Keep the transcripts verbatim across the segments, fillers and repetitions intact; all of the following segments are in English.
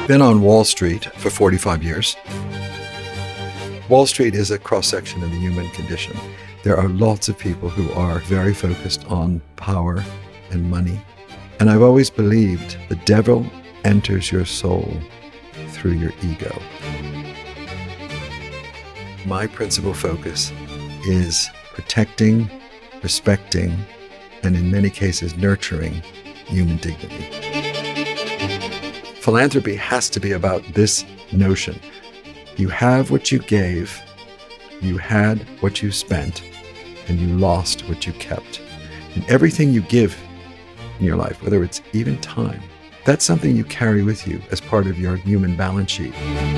been on Wall Street for forty-five years. Wall Street is a cross-section of the human condition. There are lots of people who are very focused on power and money. And I've always believed the devil enters your soul through your ego. My principal focus is protecting, respecting, and in many cases nurturing human dignity. Philanthropy has to be about this notion. You have what you gave, you had what you spent, and you lost what you kept. And everything you give in your life, whether it's even time, that's something you carry with you as part of your human balance sheet.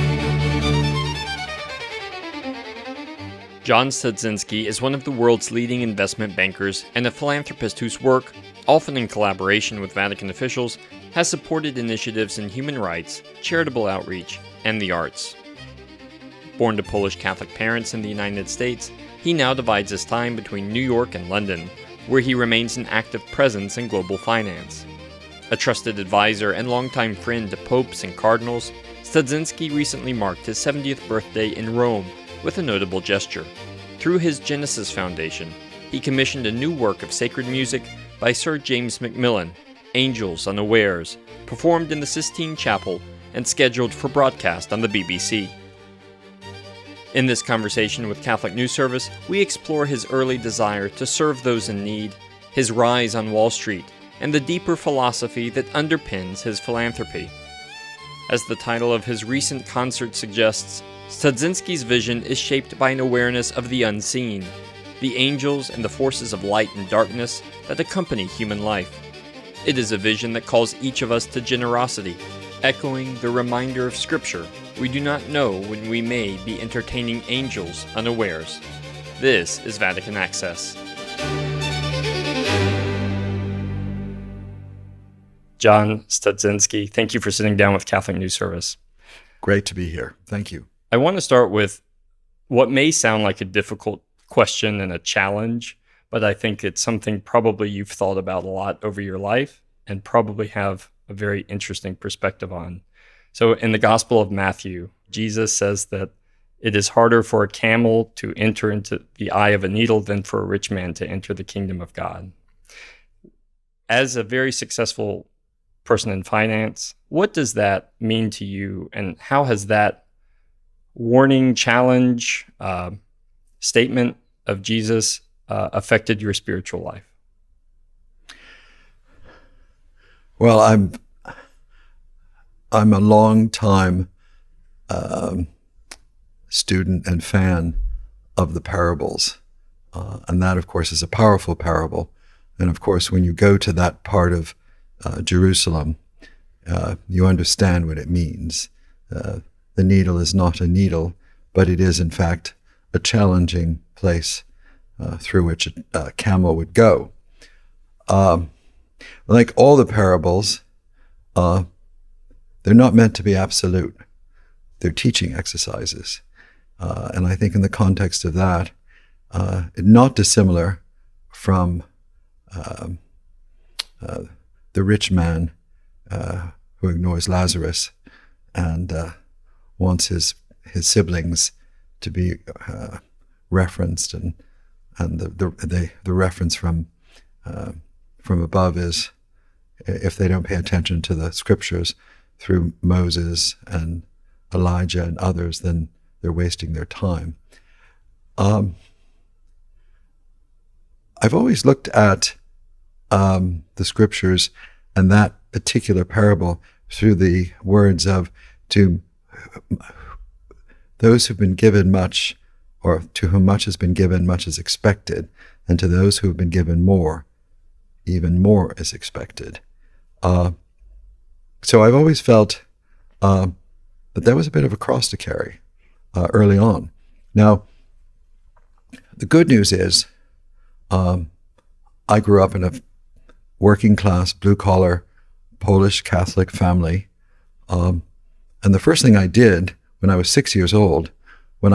John Studzinski is one of the world's leading investment bankers and a philanthropist whose work, often in collaboration with Vatican officials, has supported initiatives in human rights, charitable outreach, and the arts. Born to Polish Catholic parents in the United States, he now divides his time between New York and London, where he remains an active presence in global finance. A trusted advisor and longtime friend to popes and cardinals, Studzinski recently marked his seventieth birthday in Rome with a notable gesture. Through his Genesis Foundation, he commissioned a new work of sacred music by Sir James Macmillan, Angels Unawares, performed in the Sistine Chapel and scheduled for broadcast on the B B C. In this conversation with Catholic News Service, we explore his early desire to serve those in need, his rise on Wall Street, and the deeper philosophy that underpins his philanthropy. As the title of his recent concert suggests, Studzinski's vision is shaped by an awareness of the unseen, the angels and the forces of light and darkness that accompany human life. It is a vision that calls each of us to generosity, echoing the reminder of Scripture, we do not know when we may be entertaining angels unawares. This is Vatican Access. John Studzinski, thank you for sitting down with Catholic News Service. Great to be here. Thank you. I want to start with what may sound like a difficult question and a challenge, but I think it's something probably you've thought about a lot over your life and probably have a very interesting perspective on. So in the Gospel of Matthew, Jesus says that it is harder for a camel to enter into the eye of a needle than for a rich man to enter the kingdom of God. As a very successful person in finance, what does that mean to you, and how has that warning, challenge, uh, statement of Jesus uh, affected your spiritual life? Well, I'm I'm a long time um, student and fan of the parables, uh, and that, of course, is a powerful parable. And of course, when you go to that part of uh, Jerusalem, uh, you understand what it means. Uh, the needle is not a needle, but it is, in fact, a challenging place uh, through which a, a camel would go. Um, like all the parables, uh, they're not meant to be absolute. They're teaching exercises. Uh, and I think in the context of that, uh, not dissimilar from um, uh, the rich man uh, who ignores Lazarus and uh, wants his his siblings to be uh, referenced, and and the the the, the reference from uh, from above is, if they don't pay attention to the scriptures through Moses and Elijah and others, then they're wasting their time. Um, I've always looked at um, the scriptures and that particular parable through the words of, to those who've been given much, or to whom much has been given, much is expected, and to those who have been given more, even more is expected. Uh, so I've always felt uh, that that was a bit of a cross to carry uh, early on. Now, the good news is um, I grew up in a working class, blue collar, Polish Catholic family. Um, and the first thing I did when I was six years old